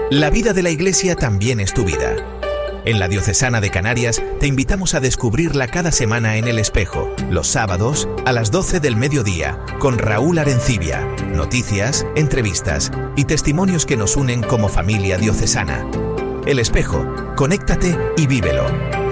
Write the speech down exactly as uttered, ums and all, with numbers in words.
La vida de la Iglesia también es tu vida. En la Diocesana de Canarias te invitamos a descubrirla cada semana en El Espejo, los sábados a las doce del mediodía, con Raúl Arencibia. Noticias, entrevistas y testimonios que nos unen como familia diocesana. El Espejo, conéctate y vívelo.